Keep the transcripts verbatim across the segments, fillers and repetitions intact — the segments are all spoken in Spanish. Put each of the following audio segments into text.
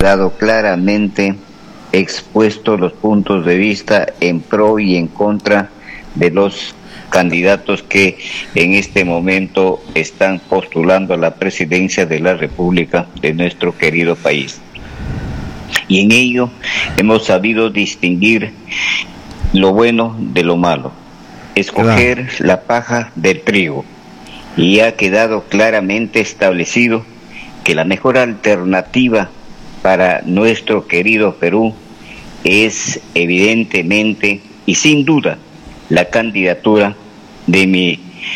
dado claramente expuesto los puntos de vista en pro y en contra de los candidatos que en este momento están postulando a la presidencia de la República de nuestro querido país. Y en ello hemos sabido distinguir lo bueno de lo malo, escoger claro. la paja del trigo, y ha quedado claramente establecido que la mejor alternativa para nuestro querido Perú es evidentemente y sin duda la candidatura de mi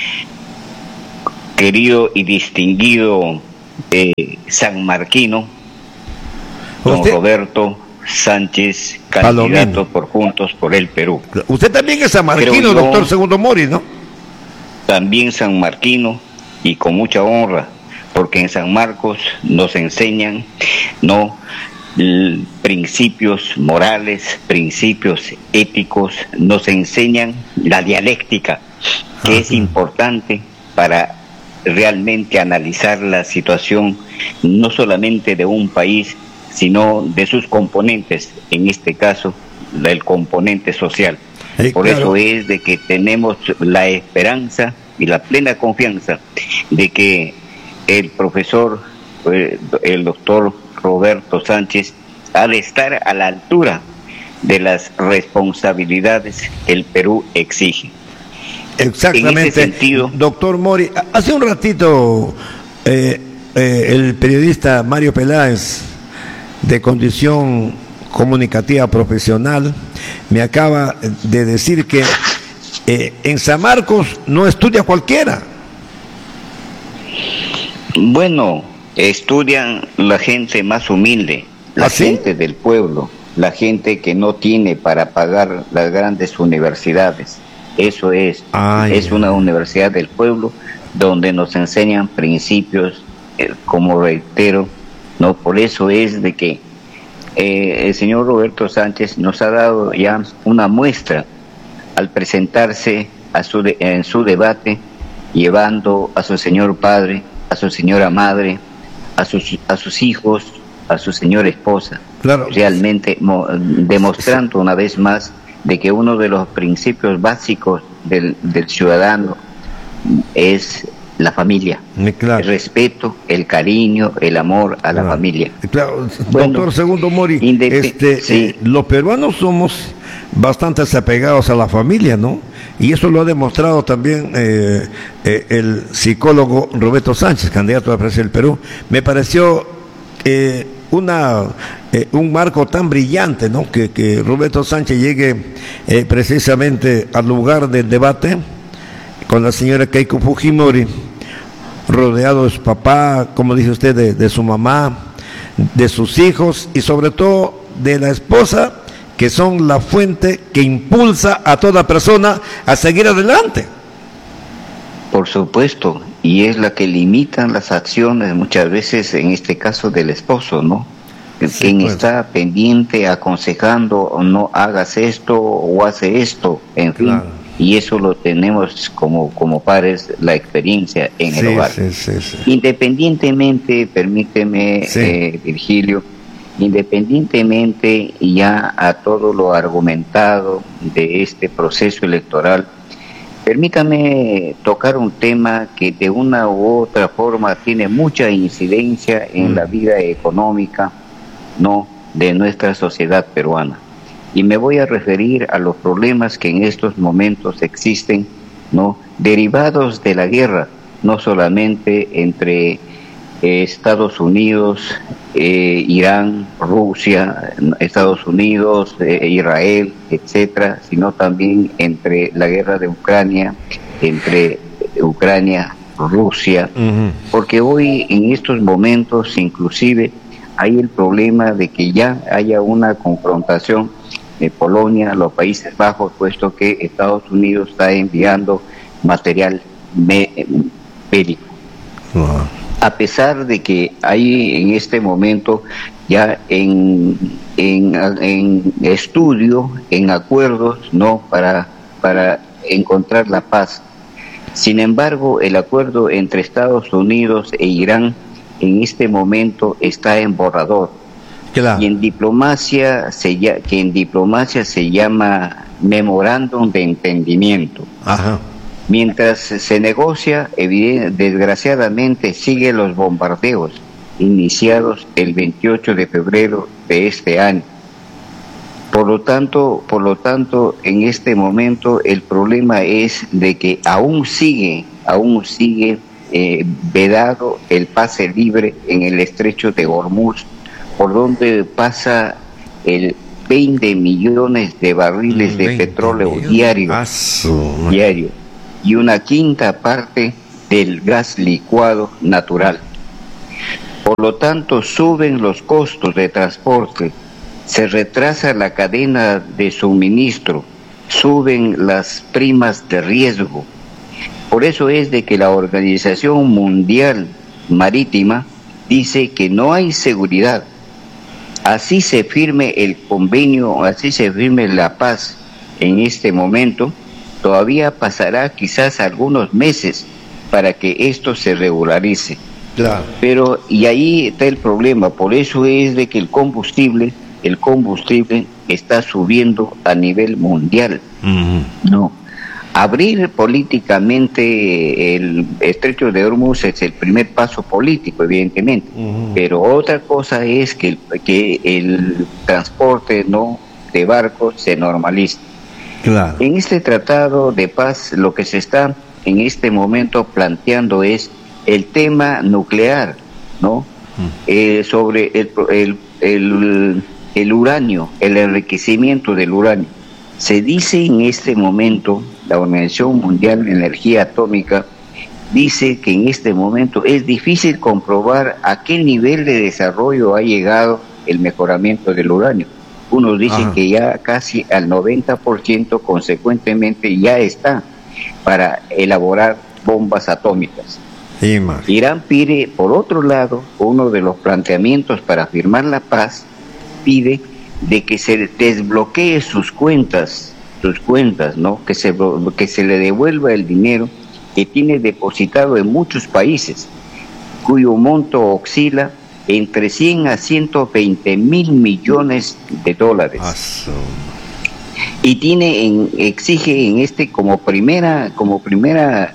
querido y distinguido eh, sanmarquino, don Roberto Sánchez, candidato Palomino. por Juntos por el Perú. Usted también es sanmarquino, doctor Segundo Mori, ¿no? También sanmarquino, y con mucha honra, porque en San Marcos nos enseñan no l- principios morales, principios éticos, nos enseñan la dialéctica, que ah, es sí. importante para realmente analizar la situación no solamente de un país, sino de sus componentes, en este caso del componente social. Sí, Por claro. eso es de que tenemos la esperanza y la plena confianza de que el profesor, el doctor Roberto Sánchez, ha de estar a la altura de las responsabilidades que el Perú exige. Exactamente. En ese sentido, doctor Mori, hace un ratito eh, eh, el periodista Mario Peláez, de condición comunicativa profesional, me acaba de decir que eh, en San Marcos no estudia cualquiera. Bueno, estudian la gente más humilde, la ¿Ah, gente sí? del pueblo, la gente que no tiene para pagar las grandes universidades. Eso es, Ay, es una universidad del pueblo donde nos enseñan principios, eh, como reitero, no, por eso es de que eh, el señor Roberto Sánchez nos ha dado ya una muestra al presentarse a su de, en su debate, llevando a su señor padre, a su señora madre, a sus a sus hijos, a su señora esposa, claro. realmente mo, demostrando una vez más de que uno de los principios básicos del, del ciudadano es la familia, claro. el respeto, el cariño, el amor a claro. la familia. Claro. Bueno, doctor Segundo Mori, este, sí. eh, los peruanos somos bastante apegados a la familia, ¿no? Y eso lo ha demostrado también eh, eh, el psicólogo Roberto Sánchez, candidato a la presidencia del Perú. Me pareció eh, una eh, un marco tan brillante, ¿no? Que, que Roberto Sánchez llegue eh, precisamente al lugar del debate con la señora Keiko Fujimori, rodeado de su papá, como dice usted, de, de su mamá, de sus hijos y sobre todo de la esposa, que son la fuente que impulsa a toda persona a seguir adelante. Por supuesto, y es la que limita las acciones muchas veces, en este caso del esposo, ¿no? Sí, quien pues. está pendiente, aconsejando, o no hagas esto o hace esto, en fin. Claro. Y eso lo tenemos como, como padres, la experiencia en sí, el hogar. Sí, sí, sí. Independientemente, permíteme, sí. eh, Virgilio, independientemente ya a todo lo argumentado de este proceso electoral, permítame tocar un tema que de una u otra forma tiene mucha incidencia en mm. la vida económica, no, de nuestra sociedad peruana. Y me voy a referir a los problemas que en estos momentos existen, ¿no? derivados de la guerra, no solamente entre eh, Estados Unidos, eh, Irán, Rusia, Estados Unidos, eh, Israel, etcétera, sino también entre la guerra de Ucrania, entre Ucrania, Rusia, uh-huh. porque hoy en estos momentos inclusive hay el problema de que ya haya una confrontación de Polonia, los Países Bajos, puesto que Estados Unidos está enviando material bélico. Uh-huh. A pesar de que hay en este momento ya en, en, en estudio, en acuerdos, no para, para encontrar la paz. Sin embargo, el acuerdo entre Estados Unidos e Irán en este momento está en borrador. Claro. Y en diplomacia se ya, que en diplomacia se llama memorándum de entendimiento. Ajá. Mientras se negocia, desgraciadamente siguen los bombardeos iniciados el veintiocho de febrero de este año. Por lo tanto, por lo tanto, en este momento el problema es de que aún sigue, aún sigue eh, vedado el pase libre en el estrecho de Hormuz, por donde pasa el veinte millones de barriles de petróleo diario, diario, y una quinta parte del gas licuado natural. Por lo tanto, suben los costos de transporte, se retrasa la cadena de suministro, suben las primas de riesgo. Por eso es de que la Organización Mundial Marítima dice que no hay seguridad. Así se firme el convenio, así se firme la paz en este momento, todavía pasará quizás algunos meses para que esto se regularice. Claro. Pero, y ahí está el problema, por eso es de que el combustible, el combustible está subiendo a nivel mundial. Uh-huh. No. Abrir políticamente el estrecho de Hormuz es el primer paso político, evidentemente, uh-huh. pero otra cosa es que el, que el transporte no de barcos se normalice. Claro. En este tratado de paz lo que se está en este momento planteando es el tema nuclear, ¿no? Uh-huh. Eh, sobre el, el, el, el uranio, el enriquecimiento del uranio. Se dice en este momento, la Organización Mundial de Energía Atómica dice que en este momento es difícil comprobar a qué nivel de desarrollo ha llegado el mejoramiento del uranio. Unos dicen Ajá. que ya casi al noventa por ciento, consecuentemente ya está para elaborar bombas atómicas. Sí, Irán pide, por otro lado, uno de los planteamientos para firmar la paz, pide de que se desbloquee sus cuentas, sus cuentas, ¿no? Que se, que se le devuelva el dinero que tiene depositado en muchos países, cuyo monto oscila entre cien a ciento veinte mil millones de dólares. Awesome. Y tiene en, exige en este como primera, como primera,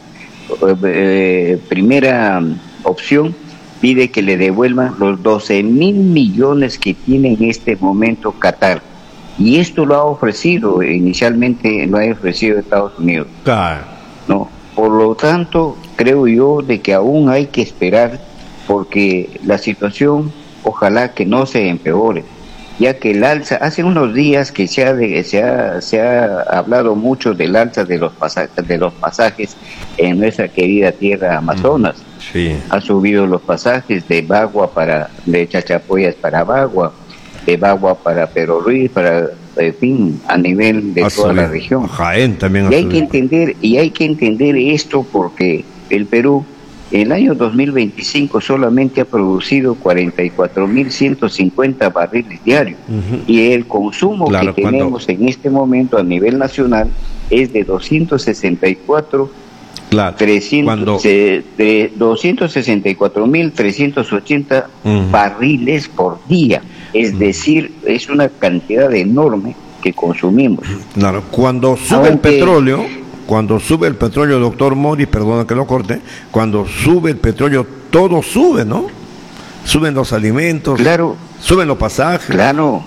eh, primera opción, pide que le devuelvan los doce mil millones que tiene en este momento Qatar. Y esto lo ha ofrecido, inicialmente lo ha ofrecido Estados Unidos. Claro. ¿No? Por lo tanto, creo yo de que aún hay que esperar, porque la situación ojalá que no se empeore, ya que el alza, hace unos días que se ha, de, se ha, se ha hablado mucho del alza de los pasajes, de los pasajes en nuestra querida tierra Amazonas. Sí. Ha subido los pasajes de Bagua para, de Chachapoyas para Bagua, de Bagua para Pero Ruiz, para, en fin, a nivel de toda la región. Jaén también. Y hay que entender, y hay que entender esto porque el Perú, en el año dos mil veinticinco solamente ha producido cuarenta y cuatro mil ciento cincuenta barriles diarios. Uh-huh. Y el consumo claro, que tenemos cuando... en este momento a nivel nacional es de doscientos sesenta y cuatro Claro, trescientos, cuando... eh, de doscientos sesenta y cuatro mil trescientos ochenta uh-huh. barriles por día, es uh-huh. decir, es una cantidad enorme que consumimos. Claro, cuando sube Aunque... el petróleo, cuando sube el petróleo, doctor Mori, perdona que lo corte, cuando sube el petróleo, todo sube, ¿no? Suben los alimentos, claro, suben los pasajes. Claro,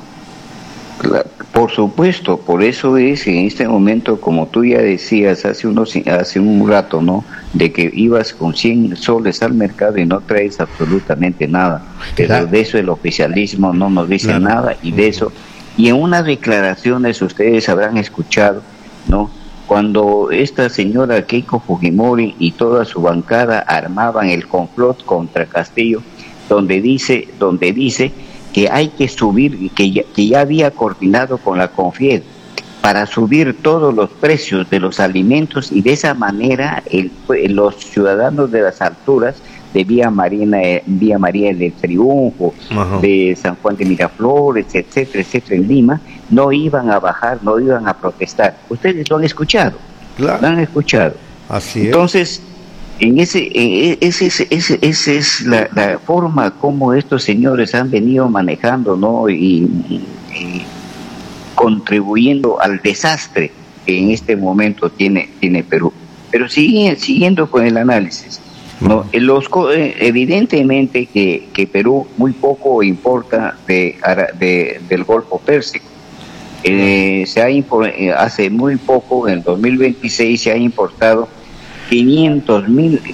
claro. Por supuesto, por eso es en este momento, como tú ya decías hace unos hace un rato, ¿no? De que ibas con cien soles al mercado y no traes absolutamente nada. Pero claro. de eso el oficialismo no nos dice claro. nada y de eso. Y en unas declaraciones ustedes habrán escuchado, ¿no? Cuando esta señora Keiko Fujimori y toda su bancada armaban el complot contra Castillo, donde dice, donde dice que hay que subir, que ya, que ya había coordinado con la CONFIED para subir todos los precios de los alimentos y de esa manera el, los ciudadanos de las alturas de Vía Marina, Vía María del Triunfo, Ajá. de San Juan de Miraflores, etcétera, etcétera, en Lima, no iban a bajar, no iban a protestar. Ustedes lo han escuchado, claro. lo han escuchado. Así es. Entonces, En ese, ese, ese, ese, esa es la, la forma como estos señores han venido manejando, ¿no? Y, y contribuyendo al desastre que en este momento tiene, tiene Perú. Pero sigue, siguiendo con el análisis, ¿no? Los, evidentemente que, que Perú muy poco importa de, de, del Golfo Pérsico. Eh, se ha hace muy poco, en el dos mil veintiséis, se ha importado quinientos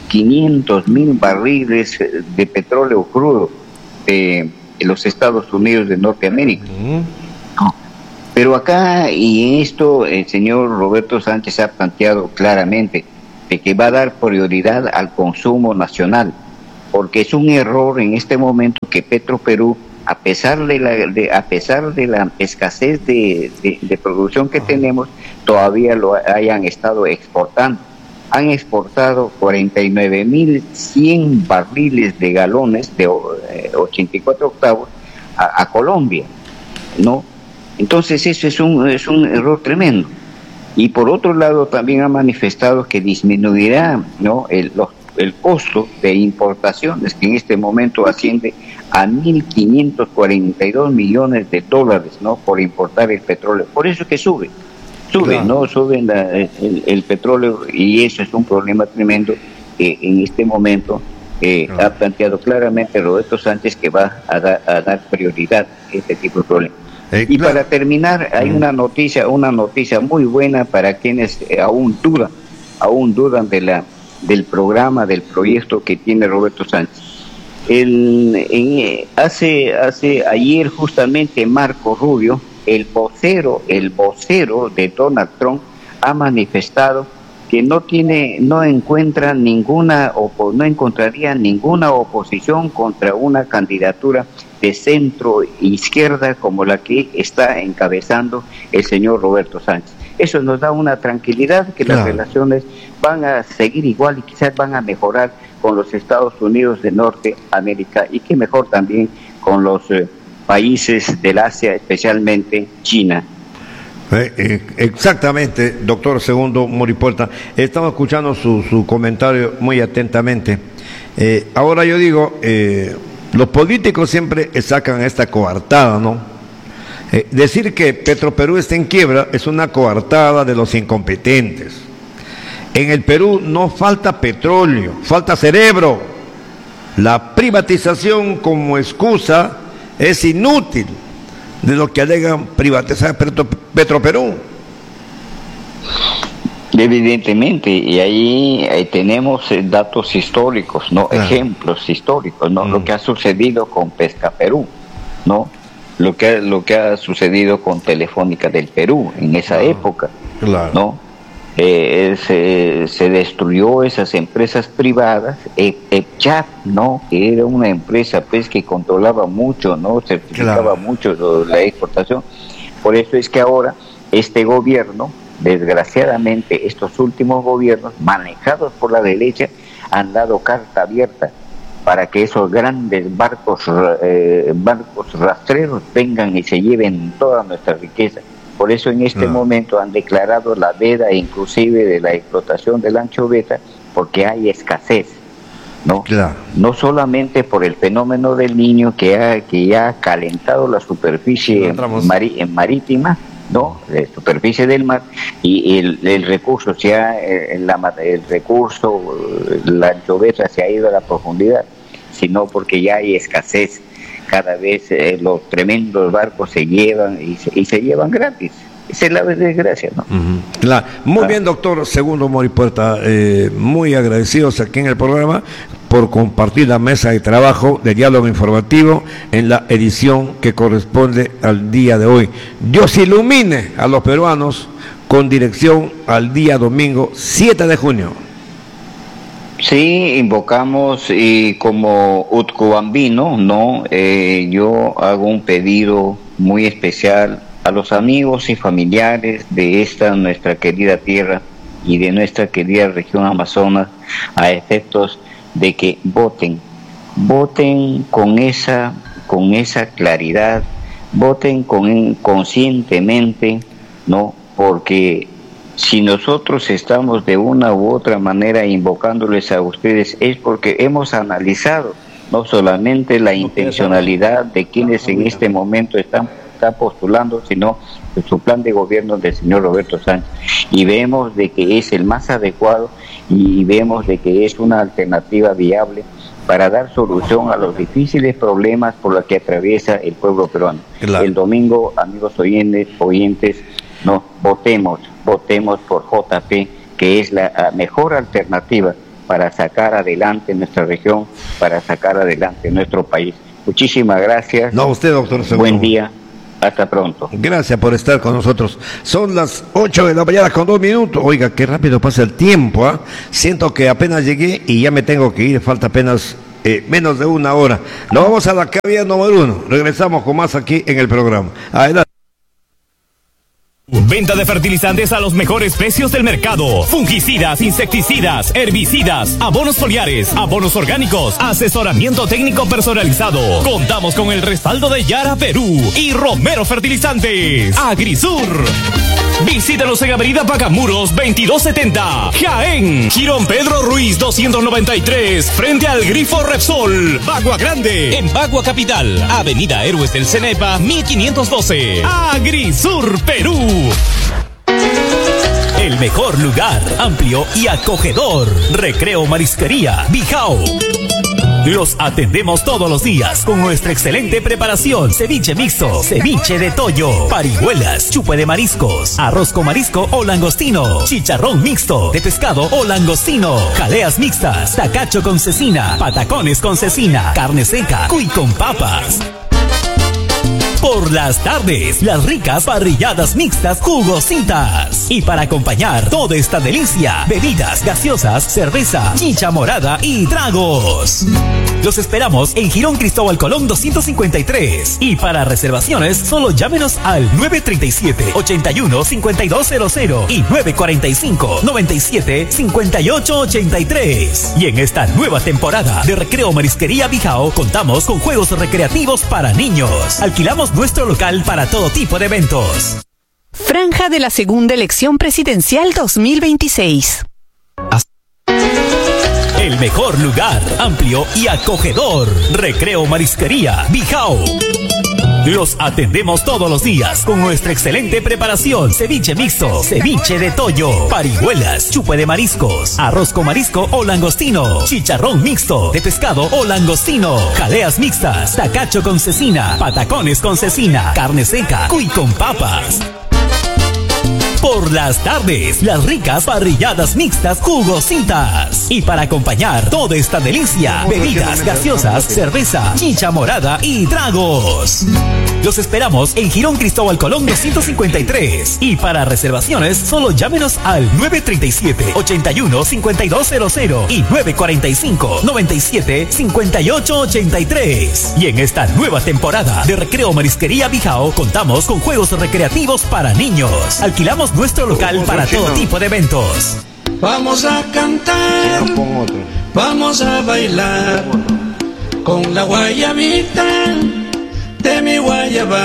mil barriles de petróleo crudo de, de los Estados Unidos de Norteamérica. Uh-huh. Pero acá, y en esto el señor Roberto Sánchez ha planteado claramente de que va a dar prioridad al consumo nacional, porque es un error en este momento que Petroperú, a pesar de la de, a pesar de la escasez de, de, de producción que uh-huh. tenemos, todavía lo hayan estado exportando. Han exportado cuarenta y nueve mil cien barriles de galones de ochenta y cuatro octavos a, a Colombia, ¿no? Entonces eso es un, es un error tremendo. Y por otro lado también ha manifestado que disminuirá, ¿no?, el, los, el costo de importaciones, que en este momento asciende a mil quinientos cuarenta y dos millones de dólares, ¿no?, por importar el petróleo. Por eso que sube. Sube, claro. ¿no? Sube la, el, el petróleo, y eso es un problema tremendo que en este momento eh, claro. ha planteado claramente Roberto Sánchez que va a, da, a dar prioridad a este tipo de problemas. Eh, y claro. para terminar, hay una noticia, una noticia muy buena para quienes eh, aún dudan, aún dudan de la del programa, del proyecto que tiene Roberto Sánchez. El, en, hace, hace ayer justamente Marco Rubio, el vocero, el vocero de Donald Trump, ha manifestado que no tiene, no encuentra ninguna, opo, no encontraría ninguna oposición contra una candidatura de centro izquierda como la que está encabezando el señor Roberto Sánchez. Eso nos da una tranquilidad que claro. las relaciones van a seguir igual y quizás van a mejorar con los Estados Unidos de Norteamérica, y que mejor también con los eh, países del Asia, especialmente China. Eh, eh, exactamente, doctor Segundo Moripuerta. Estamos escuchando su, su comentario muy atentamente. Eh, ahora yo digo, eh, los políticos siempre sacan esta coartada, ¿no? Eh, decir que Petroperú está en quiebra es una coartada de los incompetentes. En el Perú no falta petróleo, falta cerebro. La privatización como excusa es inútil, de lo que alegan privatizar Petro, Petroperú. Evidentemente, y ahí, ahí tenemos datos históricos, no, claro. ejemplos históricos, no, mm. lo que ha sucedido con Pescaperú, no, lo que lo que ha sucedido con Telefónica del Perú en esa claro. época, claro. no. Eh, se, se destruyó esas empresas privadas, e, EPCHAP, ¿no?, que era una empresa pues que controlaba mucho, ¿no?, certificaba claro. mucho lo, la exportación. Por eso es que ahora este gobierno, desgraciadamente estos últimos gobiernos manejados por la derecha, han dado carta abierta para que esos grandes barcos eh, barcos rastreros vengan y se lleven toda nuestra riqueza. Por eso en este no. momento han declarado la veda inclusive de la explotación del anchoveta, porque hay escasez, ¿no? Claro. No solamente por el fenómeno del Niño que ha que ya ha calentado la superficie mari, marítima, ¿no?, la superficie del mar, y el, el recurso se ha, el, la, el recurso, la anchoveta se ha ido a la profundidad, sino porque ya hay escasez. Cada vez eh, los tremendos barcos se llevan y se, y se llevan gratis. Esa es la desgracia, ¿no? Uh-huh. Claro. Muy ah. bien, doctor Segundo Moripuerta, eh, muy agradecidos aquí en el programa por compartir la mesa de trabajo de diálogo informativo en la edición que corresponde al día de hoy. Dios ilumine a los peruanos, con dirección al día domingo siete de junio. Sí, invocamos, y como utcubambino, ¿no? Eh, yo hago un pedido muy especial a los amigos y familiares de esta nuestra querida tierra y de nuestra querida región Amazonas, a efectos de que voten, voten con esa, con esa claridad, voten con conscientemente, ¿no? Porque Si nosotros estamos de una u otra manera invocándoles a ustedes es porque hemos analizado no solamente la intencionalidad de quienes en este momento están, están postulando, sino su plan de gobierno del señor Roberto Sánchez, y vemos de que es el más adecuado y vemos de que es una alternativa viable para dar solución a los difíciles problemas por los que atraviesa el pueblo peruano. Claro. El domingo, amigos oyentes, oyentes, no, votemos, votemos por J P, que es la mejor alternativa para sacar adelante nuestra región, para sacar adelante nuestro país. Muchísimas gracias. No, usted, doctor Segundo. Buen día. Hasta pronto. Gracias por estar con nosotros. Son las ocho de la mañana con dos minutos. Oiga, qué rápido pasa el tiempo, ¿eh? Siento que apenas llegué y ya me tengo que ir. Falta apenas eh, menos de una hora. Nos vamos a la cabina número uno. Regresamos con más aquí en el programa. Adelante. Venta de fertilizantes a los mejores precios del mercado. Fungicidas, insecticidas, herbicidas, abonos foliares, abonos orgánicos, asesoramiento técnico personalizado. Contamos con el respaldo de Yara Perú y Romero Fertilizantes. Agrisur. Visítanos en Avenida Pacamuros veintidós setenta, Jaén. Girón Pedro Ruiz doscientos noventa y tres, frente al Grifo Repsol, Bagua Grande. En Bagua Capital, Avenida Héroes del Cenepa mil quinientos doce. Agrisur Perú. El mejor lugar, amplio y acogedor. Recreo Marisquería Bijao. Los atendemos todos los días con nuestra excelente preparación. Ceviche mixto, ceviche de toyo, parihuelas, chupe de mariscos, arroz con marisco o langostino, chicharrón mixto de pescado o langostino, jaleas mixtas, tacacho con cecina, patacones con cecina, carne seca, cuy con papas. Por las tardes, las ricas parrilladas mixtas jugositas. Y para acompañar toda esta delicia, bebidas gaseosas, cerveza, chicha morada y tragos. Los esperamos en Girón Cristóbal Colón doscientos cincuenta y tres. Y para reservaciones, solo llámenos al nueve tres siete, ocho uno, cinco dos cero cero y nueve cuatro cinco, nueve siete, cinco ocho ocho tres. Y en esta nueva temporada de Recreo Marisquería Bijao, contamos con juegos recreativos para niños. Alquilamos nuestro local para todo tipo de eventos. Franja de la segunda elección presidencial dos mil veintiséis. El mejor lugar, amplio y acogedor. Recreo Marisquería Bijao. Los atendemos todos los días con nuestra excelente preparación. Ceviche mixto, ceviche de toyo, parihuelas, chupe de mariscos, arroz con marisco o langostino, chicharrón mixto de pescado o langostino, jaleas mixtas, tacacho con cecina, patacones con cecina, carne seca, cuy con papas. Por las tardes, las ricas parrilladas mixtas jugositas. Y para acompañar toda esta delicia, bebidas gaseosas, cerveza, chicha morada y tragos. Los esperamos en Girón Cristóbal Colón doscientos cincuenta y tres. Y para reservaciones, solo llámenos al nueve tres siete, ocho uno, cinco dos cero cero y nueve cuatro cinco, nueve siete, cinco ocho ocho tres. Y en esta nueva temporada de Recreo Marisquería Bijao, contamos con juegos recreativos para niños. Alquilamos nuestro local para todo tipo de eventos. Vamos a cantar, vamos a bailar con la guayabita de mi guayaba.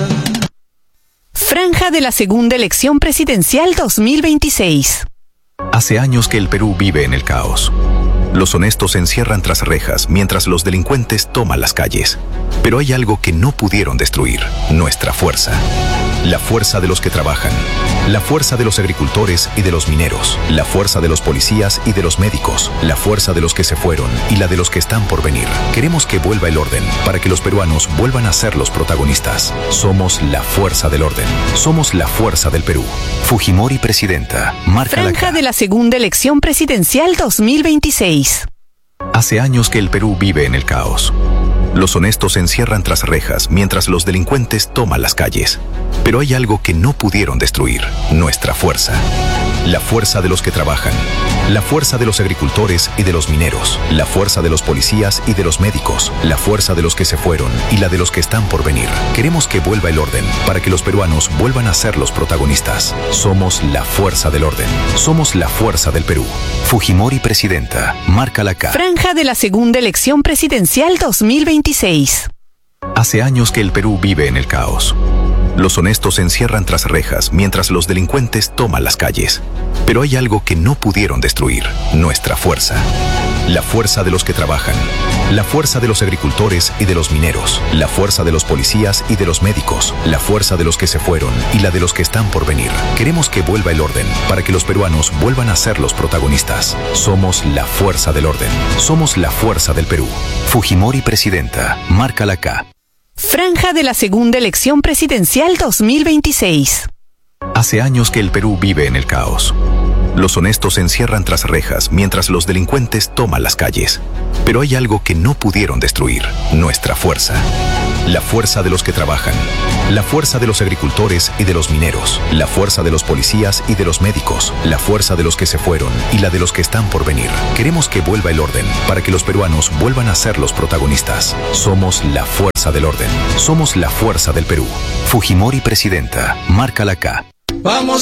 Franja de la segunda elección presidencial dos mil veintiséis. Hace años que el Perú vive en el caos. Los honestos se encierran tras rejas mientras los delincuentes toman las calles. Pero hay algo que no pudieron destruir: nuestra fuerza. La fuerza de los que trabajan, la fuerza de los agricultores y de los mineros, la fuerza de los policías y de los médicos, la fuerza de los que se fueron y la de los que están por venir. Queremos que vuelva el orden para que los peruanos vuelvan a ser los protagonistas. Somos la fuerza del orden. Somos la fuerza del Perú. Fujimori presidenta. Marca Franja la de la segunda elección presidencial dos mil veintiséis. Hace años que el Perú vive en el caos. Los honestos se encierran tras rejas mientras los delincuentes toman las calles. Pero hay algo que no pudieron destruir: nuestra fuerza. La fuerza de los que trabajan, la fuerza de los agricultores y de los mineros, la fuerza de los policías y de los médicos, la fuerza de los que se fueron y la de los que están por venir. Queremos que vuelva el orden para que los peruanos vuelvan a ser los protagonistas. Somos la fuerza del orden. Somos la fuerza del Perú. Fujimori presidenta. Marca la K. Franja de la segunda elección presidencial dos mil veintiséis. Hace años que el Perú vive en el caos. Los honestos se encierran tras rejas mientras los delincuentes toman las calles. Pero hay algo que no pudieron destruir: nuestra fuerza. La fuerza de los que trabajan, la fuerza de los agricultores y de los mineros, la fuerza de los policías y de los médicos, la fuerza de los que se fueron y la de los que están por venir. Queremos que vuelva el orden para que los peruanos vuelvan a ser los protagonistas. Somos la fuerza del orden. Somos la fuerza del Perú. Fujimori presidenta. Márcala acá. Franja de la segunda elección presidencial dos mil veintiséis. Hace años que el Perú vive en el caos. Los honestos se encierran tras rejas mientras los delincuentes toman las calles. Pero hay algo que no pudieron destruir: nuestra fuerza. La fuerza de los que trabajan, la fuerza de los agricultores y de los mineros, la fuerza de los policías y de los médicos, la fuerza de los que se fueron y la de los que están por venir. Queremos que vuelva el orden para que los peruanos vuelvan a ser los protagonistas. Somos la fuerza del orden. Somos la fuerza del Perú. Fujimori presidenta. Márcala acá. Vamos